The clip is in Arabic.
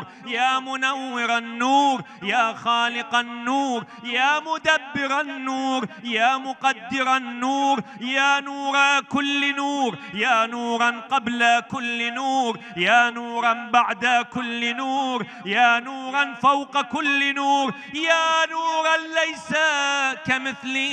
النور، يا منور النور، يا خالق النور، يا مدبر النور، يا مقدر النور، يا نور كل نور، يا نورا قبل كل نور، يا نورا بعد كل نور، يا نورا فوق كل نور، يا نورا ليس كمثله